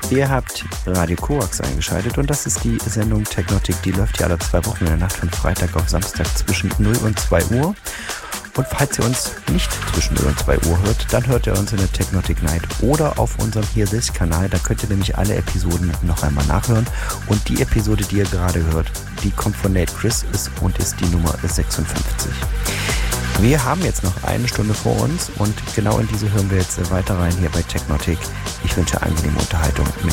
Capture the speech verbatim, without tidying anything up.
Ihr habt Radio Korax eingeschaltet und das ist die Sendung Technotic. Die läuft ja alle zwei Wochen in der Nacht von Freitag auf Samstag zwischen null und zwei Uhr. Und falls ihr uns nicht zwischen null und zwei Uhr hört, dann hört ihr uns in der Technotic Night oder auf unserem Hear This Kanal. Da könnt ihr nämlich alle Episoden noch einmal nachhören. Und die Episode, die ihr gerade hört, die kommt von Nate Chris und ist die Nummer sechsundfünfzig. Wir haben jetzt noch eine Stunde vor uns und genau in diese hören wir jetzt weiter rein hier bei Technotic. Ich wünsche angenehme Unterhaltung mit